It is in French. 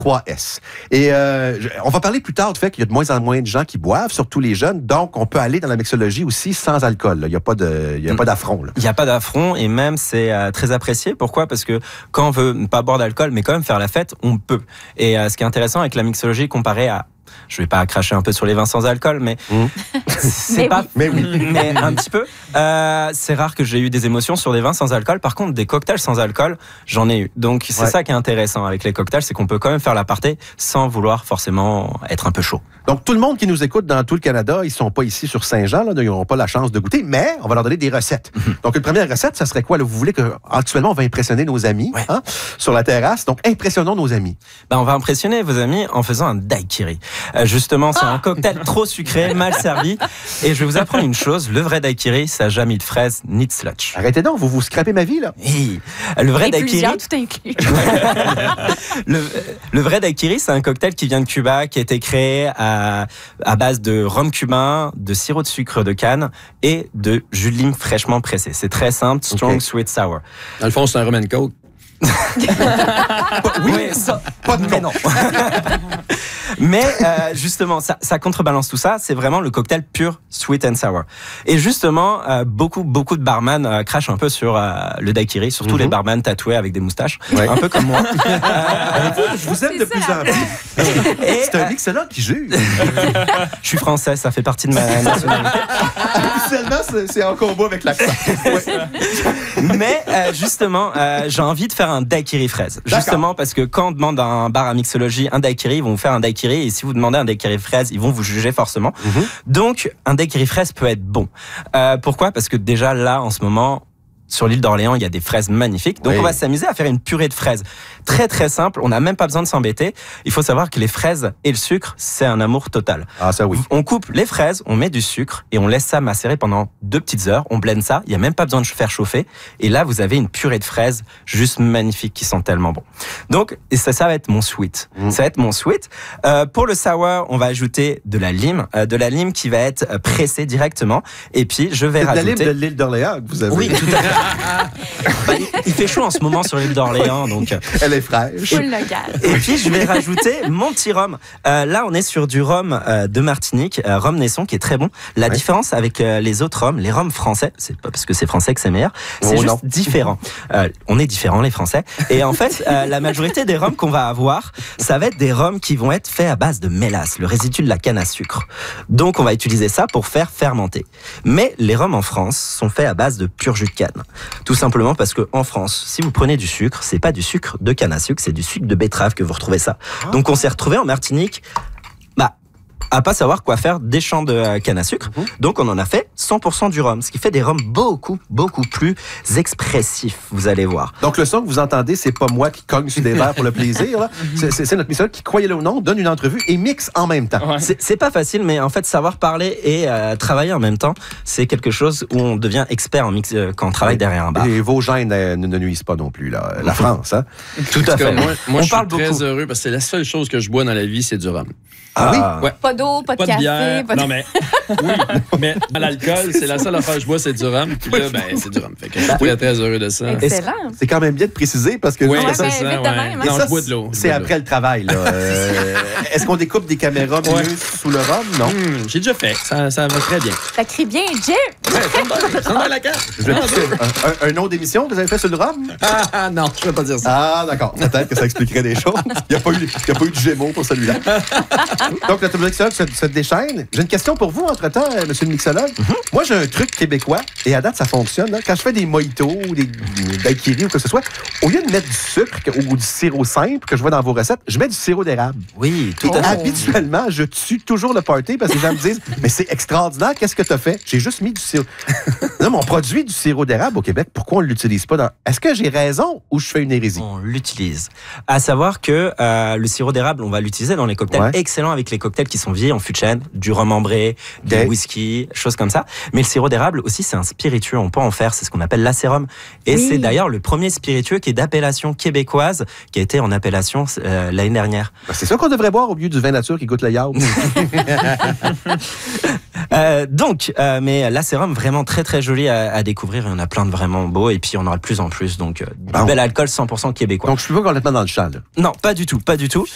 3S. Et on va parler plus tard du fait qu'il y a de moins en moins de gens qui boivent, surtout les jeunes. Donc, on peut aller dans la mixologie aussi sans alcool. Là. Il n'y a pas d'affront. Il n'y a pas d'affront et même c'est très apprécié. Pourquoi ? Parce que quand on veut ne pas boire d'alcool, mais quand même faire la fête, on peut. Et ce qui est intéressant avec la mixologie comparé à... Je vais pas cracher un peu sur les vins sans alcool, mais c'est pas. Mais oui. Mais un petit peu. C'est rare que j'ai eu des émotions sur des vins sans alcool. Par contre, des cocktails sans alcool, j'en ai eu. Donc c'est ça qui est intéressant avec les cocktails, c'est qu'on peut quand même faire la partie sans vouloir forcément être un peu chaud. Donc tout le monde qui nous écoute dans tout le Canada, ils sont pas ici sur Saint-Jean, là, ils n'auront pas la chance de goûter, mais on va leur donner des recettes. Donc une première recette, ça serait quoi là? Vous voulez que actuellement on va impressionner nos amis sur la terrasse. Donc impressionnons nos amis. On va impressionner vos amis en faisant un daiquiri. Justement, c'est un cocktail trop sucré, mal servi. Et je vais vous apprendre une chose, le vrai daiquiri, ça n'a jamais de fraises ni de slotch. Arrêtez donc, vous scrapez ma vie, là. Oui. Le vrai daiquiri... tout inclus. le vrai daiquiri, c'est un cocktail qui vient de Cuba, qui a été créé à base de rhum cubain, de sirop de sucre de canne et de jus de lime fraîchement pressé. C'est très simple, strong, sweet, sour. Dans le fond, c'est un rum and coke. Oui, pas de mais non. Mais justement, ça contrebalance tout ça. C'est vraiment le cocktail pur sweet and sour. Et justement, beaucoup de barman crachent un peu sur le daiquiri, surtout les barman tatoués avec des moustaches, un peu comme moi. Je vous aime de plus en plus. C'est un excellent qui juge. Je suis français, ça fait partie de ma nationalité. Officiellement, c'est en combo avec l'accent. Mais justement, j'ai envie de faire un daiquiri fraise. Justement parce que quand on demande à un bar à mixologie un daiquiri, ils vont vous faire un daiquiri. Et si vous demandez un daiquiri fraise, ils vont vous juger forcément. Donc, un daiquiri fraise peut être bon. Pourquoi ? Parce que déjà là, en ce moment, sur l'île d'Orléans, il y a des fraises magnifiques. Donc, on va s'amuser à faire une purée de fraises. Très, très simple. On n'a même pas besoin de s'embêter. Il faut savoir que les fraises et le sucre, c'est un amour total. Ah, ça oui. On coupe les fraises, on met du sucre et on laisse ça macérer pendant 2 petites heures. On blende ça. Il n'y a même pas besoin de faire chauffer. Et là, vous avez une purée de fraises juste magnifique qui sent tellement bon. Donc, ça va être mon sweet. Ça va être mon sweet. Pour le sour, on va ajouter de la lime qui va être pressée directement. Et puis, je vais rajouter... C'est de la lime de l'île d'Orléans que vous avez. Oui, tout à fait. Il fait chaud en ce moment sur l'île d'Orléans, donc... Elle est fraîche. Et puis, je vais rajouter mon petit rhum. Là, on est sur du rhum de Martinique, rhum Naisson, qui est très bon. La différence avec les autres rhums, les rhums français, c'est pas parce que c'est français que c'est meilleur, c'est juste différent. On est différents, les Français. Et en fait, la majorité des rhums qu'on va avoir, ça va être des rhums qui vont être faits à base de mélasse, le résidu de la canne à sucre. Donc, on va utiliser ça pour faire fermenter. Mais les rhums en France sont faits à base de pur jus de canne. Tout simplement parce que en France, si vous prenez du sucre, c'est pas du sucre de canne à sucre, c'est du sucre de betterave que vous retrouvez ça. Donc on s'est retrouvé en Martinique à pas savoir quoi faire des champs de canne à sucre. Donc on en a fait 100% du rhum, ce qui fait des rhums beaucoup plus expressifs, vous allez voir. Donc le son que vous entendez, c'est pas moi qui cogne sur des verres pour le plaisir, là. C'est notre mixologue qui, croyez-le ou non, donne une entrevue et mixe en même temps. C'est pas facile, mais en fait savoir parler et travailler en même temps, c'est quelque chose où on devient expert en mix quand on travaille derrière un bar. Et vos gènes ne nuisent pas non plus, là. La France, hein? Tout à fait. Moi on je suis parle très beaucoup. heureux parce que c'est la seule chose que je bois dans la vie, c'est du rhum. Ah oui? Ouais. Pas d'eau, pas de café. Bière. Non, mais oui, mais à l'alcool, c'est la seule affaire que je bois, c'est du rhum. Puis là, c'est du rhum. Fait que je suis très, très heureux de ça. Excellent. C'est quand même bien de préciser parce que... Oui, c'est ça. vite de même, hein. Non, je bois de l'eau. C'est après le travail, là. Est-ce qu'on découpe des caméras mieux sous le rhum? Non. J'ai déjà fait. Ça va très bien. Ça crie bien, Jim. Ça va la carte. Un nom d'émission que vous avez fait sur le rhum? Ah non, je ne vais pas dire ça. Ah, d'accord. Peut-être que ça expliquerait des choses. Il n'y a pas eu de Gémeaux pour celui-là. Donc, le mixologue se déchaîne. J'ai une question pour vous, entre-temps, monsieur le mixologue. Moi, j'ai un truc québécois, et à date, ça fonctionne. Là. Quand je fais des mojitos ou des daiquiris ou quoi que ce soit, au lieu de mettre du sucre ou du sirop simple que je vois dans vos recettes, je mets du sirop d'érable. Oui, tout à fait. Habituellement, je tue toujours le party parce que les gens me disent « Mais c'est extraordinaire, qu'est-ce que tu as fait? » J'ai juste mis du sirop. Non, mais on produit du sirop d'érable au Québec. Pourquoi on ne l'utilise pas? Est-ce que j'ai raison ou je fais une hérésie? On l'utilise. À savoir que le sirop d'érable, on va l'utiliser dans les cocktails excellents avec les cocktails qui sont vieillis en fût de chêne, du rhum ambré, du whisky, choses comme ça. Mais le sirop d'érable aussi, c'est un spiritueux. On peut en faire, c'est ce qu'on appelle l'acérum. Et c'est d'ailleurs le premier spiritueux qui est d'appellation québécoise, qui a été en appellation l'année dernière. C'est ça qu'on devrait boire au lieu du vin nature qui goûte le yaourt. Mais l'acérum, vraiment très très joli à découvrir. Il y en a plein de vraiment beaux et puis on aura de plus en plus. Donc, du bel alcool 100% québécois. Donc, je suis pas complètement dans le champ, là. Non, pas du tout, pas du tout.